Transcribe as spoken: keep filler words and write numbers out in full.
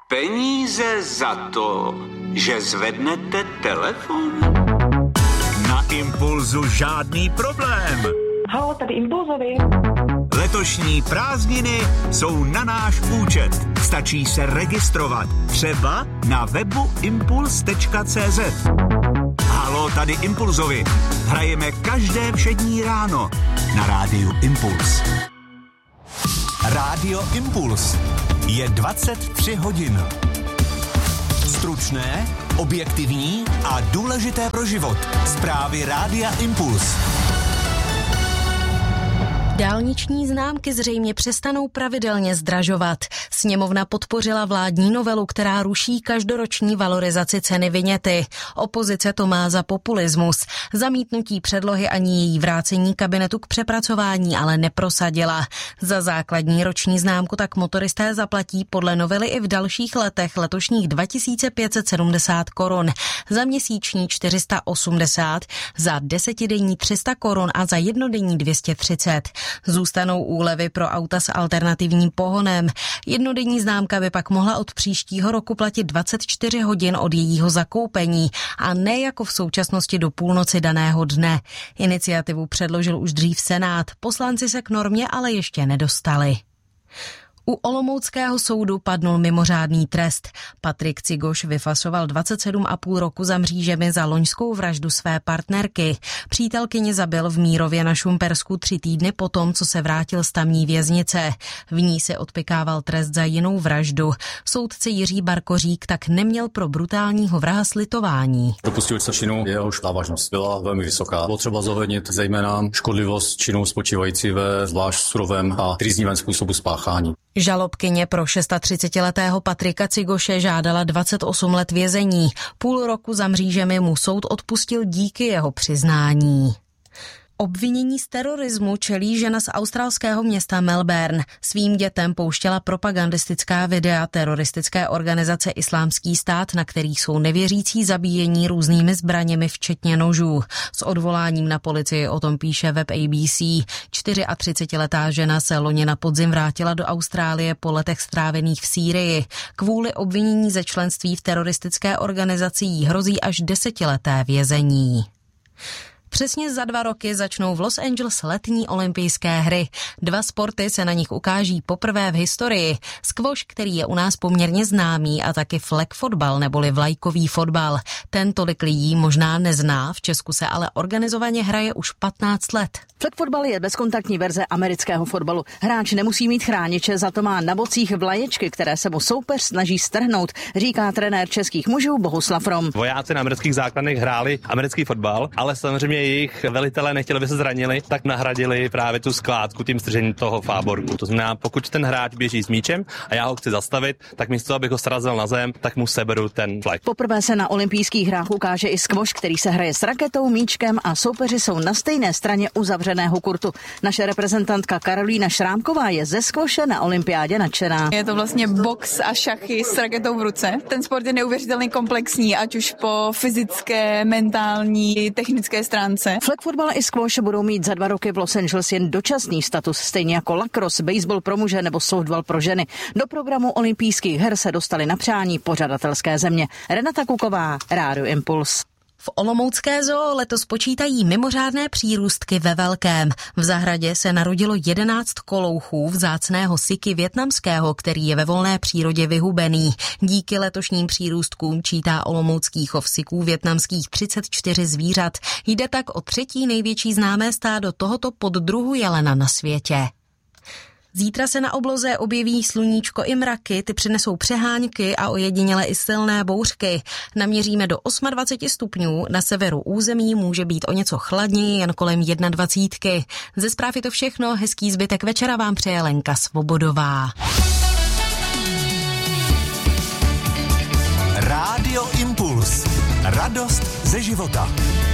Peníze za to, že zvednete telefon? Na Impulzu žádný problém. Haló, tady Impulzovi. Letošní prázdniny jsou na náš účet. Stačí se registrovat. Třeba na webu impuls tečka cé zet. Haló, tady Impulzovi. Hrajeme každé všední ráno na rádiu Impuls. Rádio Impuls je dvacet tři hodin. Stručné, objektivní a důležité pro život. Zprávy Rádia Impuls. Dálniční známky zřejmě přestanou pravidelně zdražovat. Sněmovna podpořila vládní novelu, která ruší každoroční valorizaci ceny viněty. Opozice to má za populismus. Zamítnutí předlohy ani její vrácení kabinetu k přepracování ale neprosadila. Za základní roční známku tak motoristé zaplatí podle novely i v dalších letech letošních dva tisíce pět set sedmdesát korun, za měsíční čtyři sta osmdesát, za desetidenní tři sta korun a za jednodenní dvě stě třicet. Zůstanou úlevy pro auta s alternativním pohonem. Jednodenní známka by pak mohla od příštího roku platit dvacet čtyři hodin od jejího zakoupení a ne jako v současnosti do půlnoci daného dne. Iniciativu předložil už dřív Senát, poslanci se k normě ale ještě nedostali. U olomouckého soudu padnul mimořádný trest. Patrik Cigoš vyfasoval dvacet sedm a půl roku za mřížemi za loňskou vraždu své partnerky. Přítelkyni zabil v Mírově na Šumpersku tři týdny potom, co se vrátil z tamní věznice. V ní se odpykával trest za jinou vraždu. Soudce Jiří Barkořík tak neměl pro brutálního vraha slitování. Dopustil se činu, jehož závažnost byla velmi vysoká. Bylo třeba zohlednit zejména škodlivost činu spočívající ve zvlášť surovém a trýznivém způsobu spáchání. Žalobkyně pro třicetišestiletého Patrika Cigoše žádala dvacet osm let vězení. Půl roku za mřížemi mu soud odpustil díky jeho přiznání. Obvinění z terorismu čelí žena z australského města Melbourne. Svým dětem pouštěla propagandistická videa teroristické organizace Islámský stát, na kterých jsou nevěřící zabíjení různými zbraněmi, včetně nožů. S odvoláním na policii o tom píše web A B C. třicetičtyřletá žena se loni na podzim vrátila do Austrálie po letech strávených v Sýrii. Kvůli obvinění ze členství v teroristické organizaci jí hrozí až desetileté vězení. Přesně za dva roky začnou v Los Angeles letní olympijské hry. Dva sporty se na nich ukáží poprvé v historii. Squash, který je u nás poměrně známý, a taky flag fotbal neboli vlajkový fotbal. Ten tolik lidí možná nezná, v Česku se ale organizovaně hraje už patnáct let. Flag fotbal je bezkontaktní verze amerického fotbalu. Hráč nemusí mít chrániče, za to má na bocích vlaječky, které se mu soupeř snaží strhnout, říká trenér českých mužů Bohuslav Rom. Vojáci na amerických základnách hráli americký fotbal, ale samozřejmě jejich velitelé nechtěli, aby se zranili, tak nahradili právě tu skládku tím stržením toho fáborku. To znamená, pokud ten hráč běží s míčem a já ho chci zastavit, tak místo, abych ho srazil na zem, tak mu seberu ten flag. Poprvé se na olympijských hrách ukáže i squash, který se hraje s raketou, míčkem a soupeři jsou na stejné straně uzavřeného kurtu. Naše reprezentantka Karolína Šrámková je ze squashe na olympiádě nadšená. Je to vlastně box a šachy s raketou v ruce. Ten sport je neuvěřitelně komplexní, ať už po fyzické, mentální, technické stránce. Flag fotbal i squash budou mít za dva roky v Los Angeles jen dočasný status, stejně jako lacrosse, baseball pro muže nebo softball pro ženy. Do programu olympijských her se dostali na přání pořadatelské země. Renata Kuková, Rádio Impuls. V olomoucké zoo letos počítají mimořádné přírůstky ve velkém. V zahradě se narodilo jedenáct kolouchů vzácného siky vietnamského, který je ve volné přírodě vyhubený. Díky letošním přírůstkům čítá olomoucký chov siků vietnamských třicet čtyři zvířat. Jde tak o třetí největší známé stádo tohoto poddruhu jelena na světě. Zítra se na obloze objeví sluníčko i mraky, ty přinesou přehánky a ojediněle i silné bouřky. Naměříme do dvacet osm stupňů, na severu území může být o něco chladněji, jen kolem dvacet jedna. Ze zpráv je to všechno, hezký zbytek večera vám přeje Lenka Svobodová. Rádio Impuls. Radost ze života.